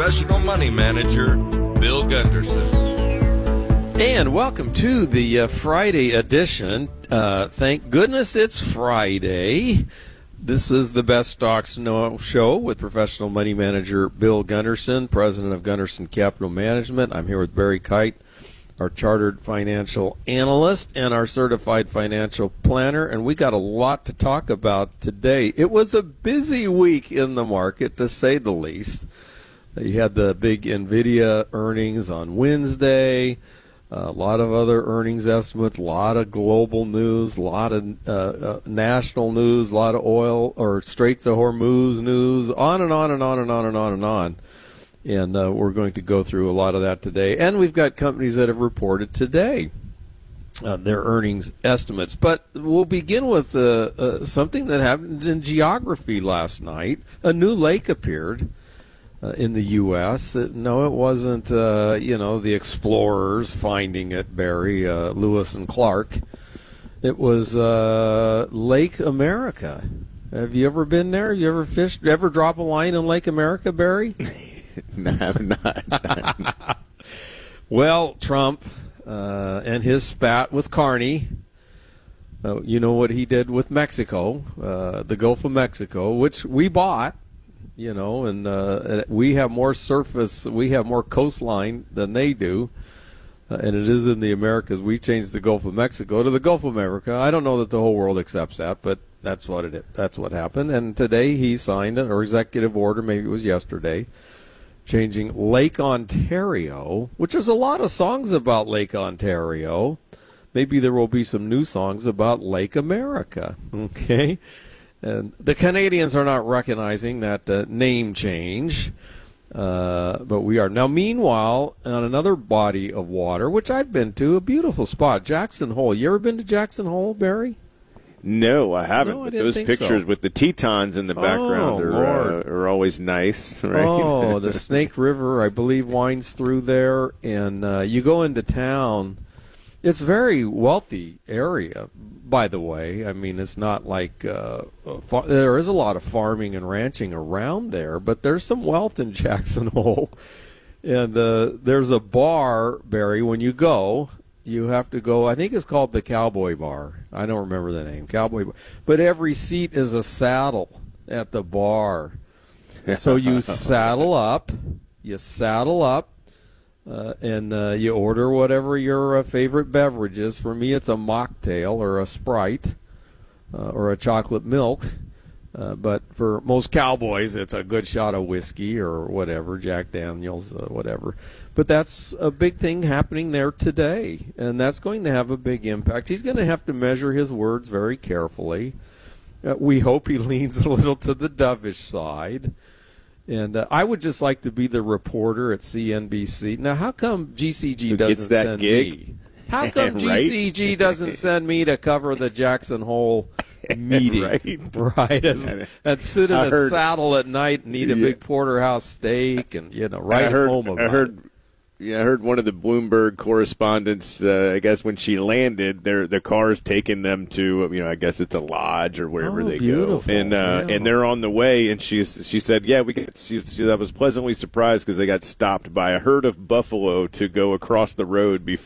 professional money manager, Bill Gunderson. And welcome to the Friday edition. Thank goodness it's Friday. This is the Best Stocks Know Show with professional money manager Bill Gunderson, president of Gunderson Capital Management. I'm here with Barry Kite, our chartered financial analyst and our certified financial planner, and we got a lot to talk about today. It was a busy week in the market, to say the least. You had the big NVIDIA earnings on Wednesday, a lot of other earnings estimates, a lot of global news, a lot of national news, a lot of oil or Straits of Hormuz news, on and on and on and on and on and on. And we're going to go through a lot of that today. And we've got companies that have reported today their earnings estimates. But we'll begin with something that happened in geography last night. A new lake appeared in the U.S. No, it wasn't, the explorers finding it, Barry, Lewis and Clark. It was Lake America. Have you ever been there? You ever fished? Ever drop a line in Lake America, Barry? No, I have not. Well, Trump and his spat with Carney, you know what he did with Mexico, the Gulf of Mexico, which we bought, and we have more surface, we have more coastline than they do, and it is in the Americas. We changed the Gulf of Mexico to the Gulf of America. I don't know that the whole world accepts that, but that's what it is. That's what happened. And today he signed an executive order, maybe it was yesterday, changing Lake Ontario, which there's a lot of songs about Lake Ontario. Maybe there will be some new songs about Lake America, okay? And the Canadians are not recognizing that name change, but we are. Now, meanwhile, on another body of water, which I've been to, a beautiful spot, Jackson Hole. You ever been to Jackson Hole, Barry? No, I haven't. No, I but didn't those think pictures so. with the Tetons in the background are always nice, right? Oh, the Snake River, I believe, winds through there, and you go into town. It's a very wealthy area, by the way. I mean, it's not like there is a lot of farming and ranching around there, but there's some wealth in Jackson Hole. And there's a bar, Barry, when you go. You have to go, I think it's called the Cowboy Bar. I don't remember the name, Cowboy Bar. But every seat is a saddle at the bar. So you saddle up, and you order whatever your favorite beverage is. For me, it's a mocktail or a Sprite or a chocolate milk. But for most cowboys, it's a good shot of whiskey or whatever, Jack Daniels, whatever. But that's a big thing happening there today, and that's going to have a big impact. He's going to have to measure his words very carefully. We hope he leans a little to the dovish side. And I would just like to be the reporter at CNBC. Now, how come GCG doesn't send me? How come Right? GCG doesn't send me to cover the Jackson Hole meeting? Right? And sit in a saddle at night and eat a big porterhouse steak and, write home about it. Yeah, I heard one of the Bloomberg correspondents, I guess when she landed, the car's taking them to, I guess it's a lodge or wherever they beautiful. go. And they're on the way, and she said, yeah, I was pleasantly surprised because they got stopped by a herd of buffalo to go across the road before